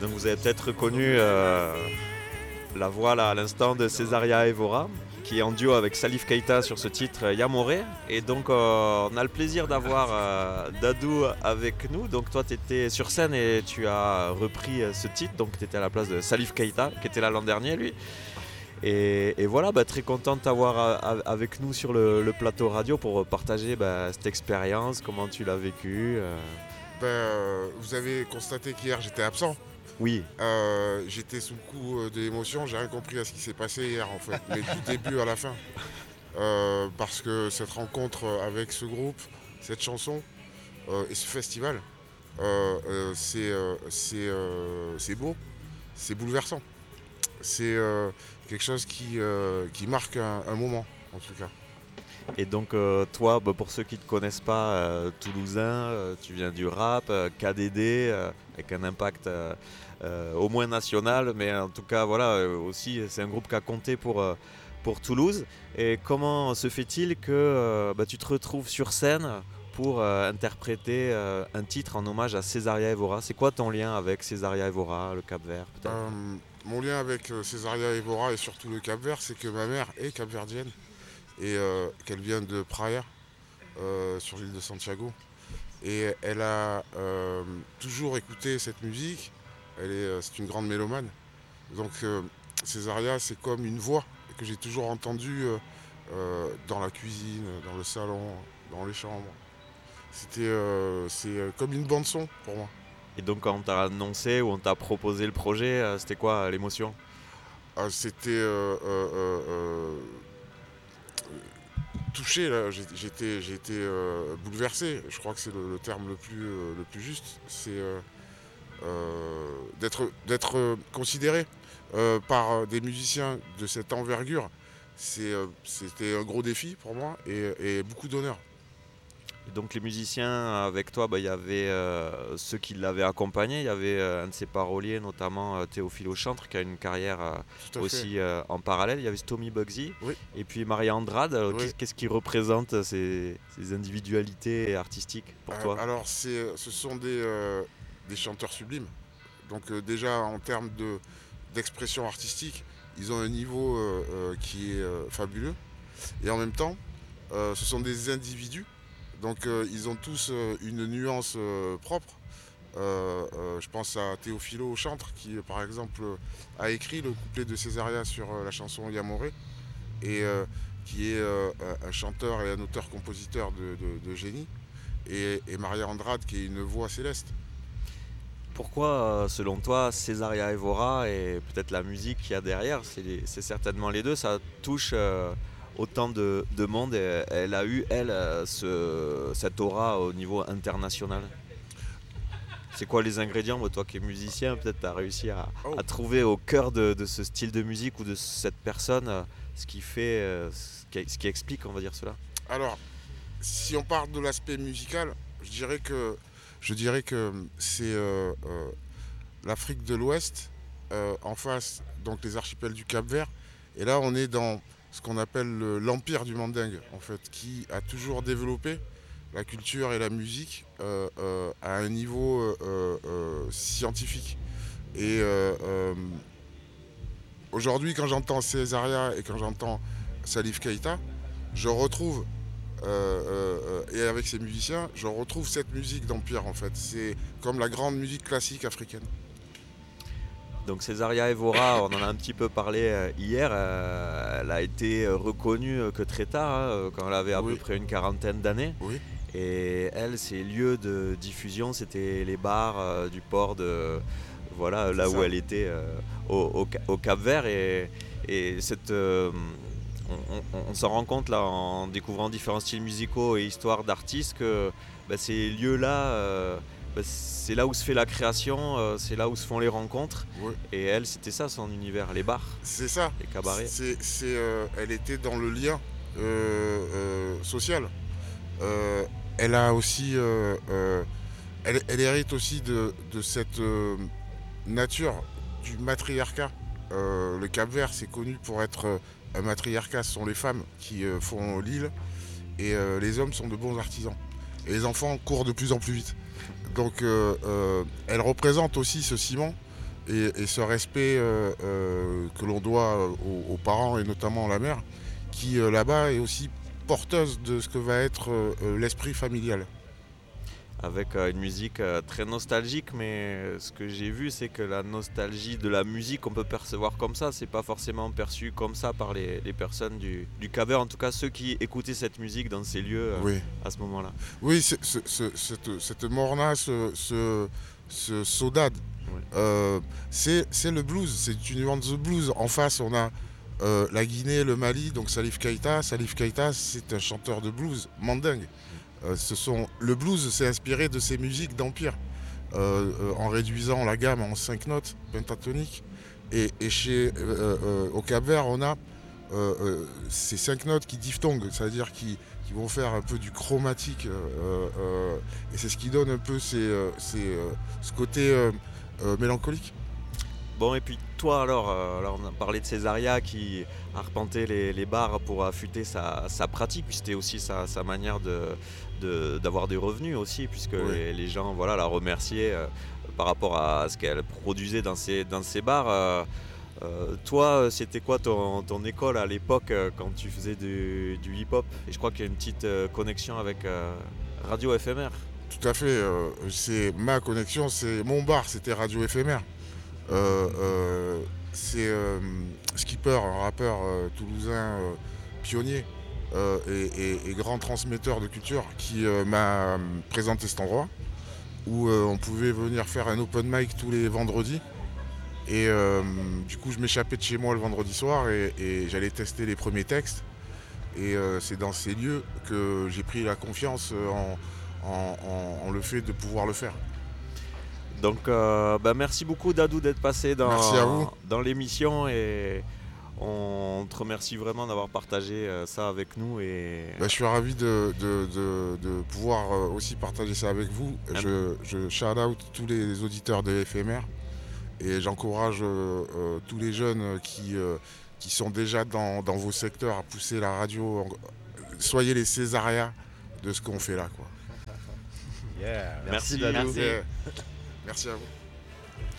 Donc vous avez peut-être reconnu la voix là à l'instant de Césaria Evora, qui est en duo avec Salif Keita sur ce titre Yamoré. Et donc on a le plaisir d'avoir Dadou avec nous. Donc toi tu étais sur scène et tu as repris ce titre, donc tu étais à la place de Salif Keita qui était là l'an dernier lui. Et voilà, très content de t'avoir avec nous sur le plateau radio pour partager cette expérience, comment tu l'as vécu. Vous avez constaté qu'hier j'étais absent. Oui. J'étais sous le coup de l'émotion, j'ai rien compris à ce qui s'est passé hier en fait, mais du début à la fin. Parce que cette rencontre avec ce groupe, cette chanson et ce festival, c'est beau, c'est bouleversant. C'est quelque chose qui marque un moment en tout cas. Et donc toi, pour ceux qui ne te connaissent pas, toulousain, tu viens du rap, KDD, avec un impact au moins national, mais en tout cas voilà, aussi c'est un groupe qui a compté pour Toulouse. Et comment se fait-il que tu te retrouves sur scène pour interpréter un titre en hommage à Césaria Evora? C'est quoi ton lien avec Césaria Evora, le Cap-Vert peut-être? Mon lien avec Césaria Evora et surtout le Cap-Vert, c'est que ma mère est capverdienne et qu'elle vient de Praia, sur l'île de Santiago. Et elle a toujours écouté cette musique. C'est une grande mélomane. Donc Césaria, c'est comme une voix que j'ai toujours entendue dans la cuisine, dans le salon, dans les chambres. C'est comme une bande son pour moi. Et donc quand on t'a annoncé ou on t'a proposé le projet, c'était quoi l'émotion? C'était touché, là. J'étais bouleversé. Je crois que c'est le terme le plus juste. C'est d'être considéré par des musiciens de cette envergure. C'était un gros défi pour moi et beaucoup d'honneur. Et donc les musiciens avec toi, il y avait ceux qui l'avaient accompagné, il y avait un de ses paroliers, notamment Théophile Auchantre, qui a une carrière aussi en parallèle. Il y avait Stomy Bugsy, oui. Et puis Maria Andrade. Oui. Qu'est-ce qui représente ces individualités artistiques pour toi? Alors ce sont des chanteurs sublimes. Donc déjà en termes d'expression artistique, ils ont un niveau qui est fabuleux. Et en même temps, ce sont des individus. Donc ils ont tous une nuance propre. Je pense à Théophilo Chantre qui par exemple a écrit le couplet de Césaria sur la chanson Yamoré et qui est un chanteur et un auteur-compositeur de génie. Et Maria Andrade qui est une voix céleste. Pourquoi, selon toi, Césaria Evora et peut-être la musique qu'il y a derrière, c'est certainement les deux, ça touche autant de monde et elle a eu, cette aura au niveau international? C'est quoi les ingrédients? Toi qui es musicien, peut-être tu as réussi à trouver au cœur de ce style de musique ou de cette personne ce qui fait, ce qui explique, on va dire cela. Alors, si on part de l'aspect musical, je dirais que c'est l'Afrique de l'Ouest en face, donc les archipels du Cap-Vert. Et là, on est dans ce qu'on appelle l'empire du mandingue, en fait, qui a toujours développé la culture et la musique à un niveau scientifique. Et aujourd'hui, quand j'entends Césaria et quand j'entends Salif Keita, je retrouve, et avec ces musiciens, je retrouve cette musique d'empire, en fait. C'est comme la grande musique classique africaine. Donc Césaria Evora, on en a un petit peu parlé hier, elle a été reconnue que très tard, quand elle avait à peu près une quarantaine d'années. Oui. Et elle, ses lieux de diffusion, c'était les bars du port de... Voilà, là où elle était au Cap-Vert. Et cette, on s'en rend compte là en découvrant différents styles musicaux et histoires d'artistes que ces lieux-là... c'est là où se fait la création, c'est là où se font les rencontres. Oui. Et elle, c'était ça son univers, les bars. C'est ça. Les cabarets. Elle était dans le lien social. Elle a aussi, elle hérite aussi de cette nature du matriarcat. Le Cap-Vert, c'est connu pour être un matriarcat. Ce sont les femmes qui font l'île et les hommes sont de bons artisans. Et les enfants courent de plus en plus vite. Donc elle représente aussi ce ciment et ce respect que l'on doit aux parents et notamment à la mère, qui là-bas est aussi porteuse de ce que va être l'esprit familial. Avec une musique très nostalgique, mais ce que j'ai vu, c'est que la nostalgie de la musique, on peut percevoir comme ça, c'est pas forcément perçu comme ça par les personnes du Cap-Vert, en tout cas ceux qui écoutaient cette musique dans ces lieux Oui, à ce moment-là. oui, cette morna, ce saudade, Ouais. c'est le blues, c'est une nuance de blues. En face, on a la Guinée, le Mali, donc Salif Keïta. Salif Keïta, c'est un chanteur de blues mandingue. Le blues s'est inspiré de ces musiques d'empire, en réduisant la gamme en 5 notes pentatoniques. Au Cap-Vert, on a ces 5 notes qui diphtonguent, c'est-à-dire qui vont faire un peu du chromatique, et c'est ce qui donne un peu ce côté mélancolique. Bon, et puis toi alors on a parlé de Césaria qui arpentait les bars pour affûter sa pratique, puis c'était aussi sa manière d'avoir des revenus aussi, puisque Oui. les gens voilà, la remerciaient par rapport à ce qu'elle produisait dans ses bars. Toi, c'était quoi ton école à l'époque quand tu faisais du hip-hop? Et je crois qu'il y a une petite connexion avec Radio Éphémère. Tout à fait, c'est ma connexion, c'est mon bar, c'était Radio Éphémère. C'est Skipper, un rappeur toulousain pionnier, et grand transmetteur de culture, qui m'a présenté cet endroit où on pouvait venir faire un open mic tous les vendredis. Et du coup, je m'échappais de chez moi le vendredi soir et j'allais tester les premiers textes. Et c'est dans ces lieux que j'ai pris la confiance en le fait de pouvoir le faire. Donc, merci beaucoup Dadou d'être passé Merci à vous. dans l'émission et on te remercie vraiment d'avoir partagé ça avec nous. Je suis ravi de pouvoir aussi partager ça avec vous. Je shout out tous les auditeurs de FMR et j'encourage tous les jeunes qui sont déjà dans vos secteurs à pousser la radio. Soyez les Césarias de ce qu'on fait là, quoi. Yeah, Merci, Dadou. merci. Yeah. Merci à vous.